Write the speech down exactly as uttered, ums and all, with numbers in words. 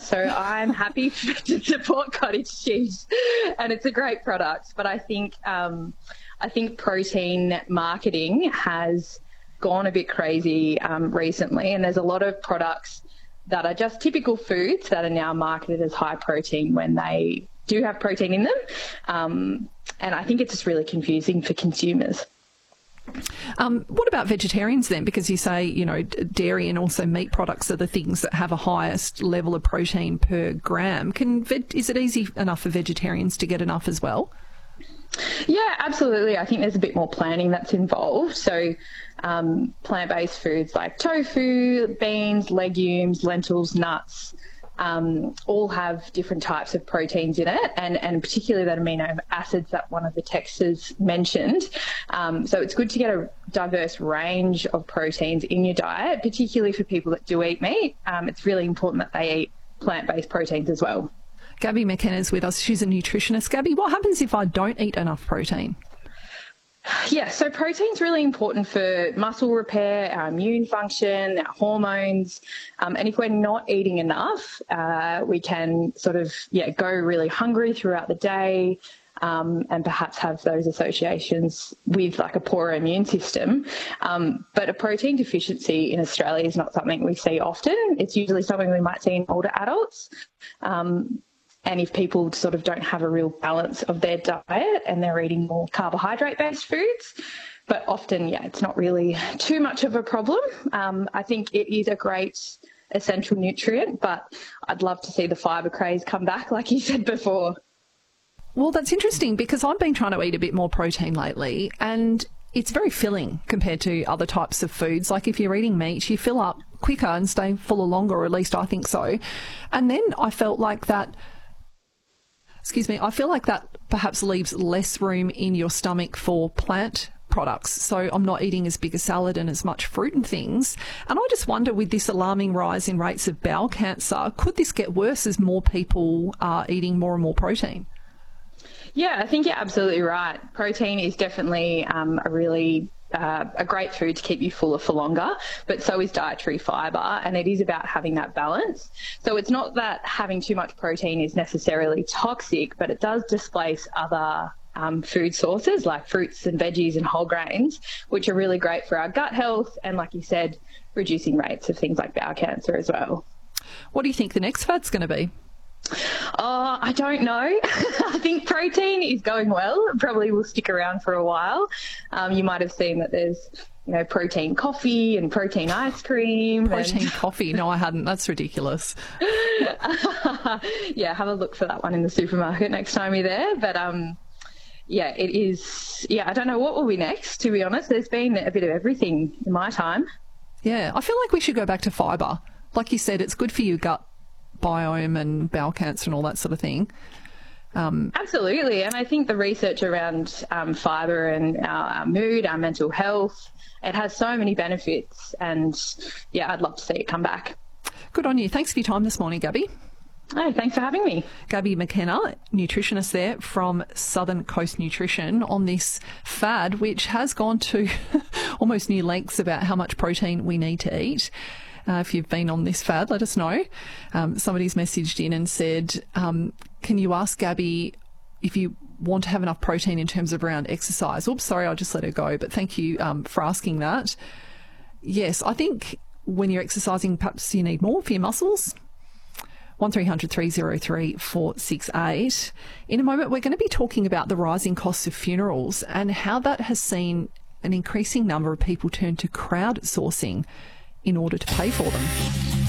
So I'm happy to support cottage cheese, and it's a great product. But I think um, I think protein marketing has gone a bit crazy um, recently, and there's a lot of products that are just typical foods that are now marketed as high protein when they do have protein in them. Um, and I think it's just really confusing for consumers. Um, what about vegetarians then? Because you say, you know, dairy and also meat products are the things that have a highest level of protein per gram. Can is it easy enough for vegetarians to get enough as well? Yeah, absolutely. I think there's a bit more planning that's involved. So um, plant-based foods like tofu, beans, legumes, lentils, nuts, um, all have different types of proteins in it, and, and particularly that amino acids that one of the texters mentioned. Um, so it's good to get a diverse range of proteins in your diet, particularly for people that do eat meat. Um, it's really important that they eat plant-based proteins as well. Gabby McKenna's with us. She's a nutritionist. Gabby, what happens if I don't eat enough protein? Yeah, so protein's really important for muscle repair, our immune function, our hormones. Um, and if we're not eating enough, uh, we can sort of, yeah, go really hungry throughout the day, um, and perhaps have those associations with like a poorer immune system. Um, but a protein deficiency in Australia is not something we see often. It's usually something we might see in older adults. Um, And if people sort of don't have a real balance of their diet and they're eating more carbohydrate-based foods, but often, yeah, it's not really too much of a problem. Um, I think it is a great essential nutrient, but I'd love to see the fibre craze come back, like you said before. Well, that's interesting because I've been trying to eat a bit more protein lately, and it's very filling compared to other types of foods. Like if you're eating meat, you fill up quicker and stay fuller longer, or at least I think so. And then I felt like that... Excuse me, I feel like that perhaps leaves less room in your stomach for plant products. So I'm not eating as big a salad and as much fruit and things. And I just wonder, with this alarming rise in rates of bowel cancer, could this get worse as more people are eating more and more protein? Yeah, I think you're absolutely right. Protein is definitely um, a really uh, a great food to keep you fuller for longer, but so is dietary fibre, and it is about having that balance. So it's not that having too much protein is necessarily toxic, but it does displace other um, food sources like fruits and veggies and whole grains, which are really great for our gut health and, like you said, reducing rates of things like bowel cancer as well. What do you think the next fad's going to be? Oh, I don't know. I think protein is going well. It probably will stick around for a while. Um, you might have seen that there's, you know, protein coffee and protein ice cream. Protein and... coffee? No, I hadn't. That's ridiculous. Yeah, have a look for that one in the supermarket next time you're there. But um, yeah, it is. Yeah, I don't know what will be next, to be honest. There's been a bit of everything in my time. Yeah, I feel like we should go back to fibre. Like you said, it's good for your gut biome and bowel cancer and all that sort of thing. Um, Absolutely. And I think the research around um, fibre and our, our mood, our mental health, it has so many benefits. And yeah, I'd love to see it come back. Good on you. Thanks for your time this morning, Gabby. Oh, thanks for having me. Gabby McKenna, nutritionist there from Southern Coast Nutrition, on this fad, which has gone to almost new lengths about how much protein we need to eat. Uh, if you've been on this fad, let us know. Um, somebody's messaged in and said, um, can you ask Gabby if you want to have enough protein in terms of around exercise? Oops, sorry, I'll just let her go. But thank you um, for asking that. Yes, I think when you're exercising, perhaps you need more for your muscles. one three hundred three oh three four six eight. In a moment, we're going to be talking about the rising costs of funerals and how that has seen an increasing number of people turn to crowdsourcing in order to pay for them.